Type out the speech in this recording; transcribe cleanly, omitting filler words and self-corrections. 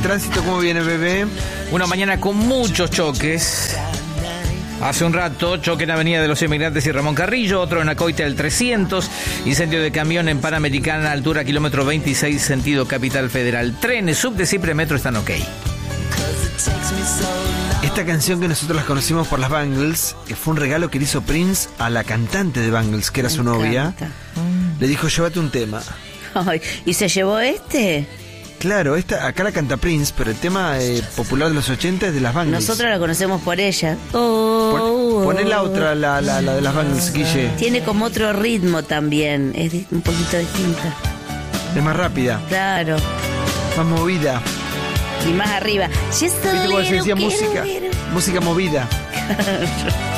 tránsito cómo viene, bebé? Una mañana con muchos choques. Hace un rato, choque en Avenida de los Emigrantes y Ramón Carrillo, otro en Acoite del 300, incendio de camión en Panamericana, altura kilómetro 26, sentido Capital Federal. Trenes, subte, Cipre, metro están ok. Esta canción que nosotros las conocimos por las Bangles, que fue un regalo que le hizo Prince a la cantante de Bangles, que era su novia. Le dijo, llévate un tema. Ay, ¿y se llevó este? Claro, acá la canta Prince, pero el tema popular de los 80 es de las Bangles. Nosotros la conocemos por ella. Poné la otra, la de las Bangles, Guille. Tiene como otro ritmo también, es un poquito distinta. Es más rápida. Claro. Más movida. Y más arriba. ¿Viste cómo se decía música? Música movida.